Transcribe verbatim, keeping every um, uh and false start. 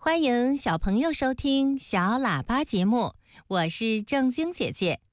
欢迎小朋友收听小喇叭节目，我是正晶姐姐。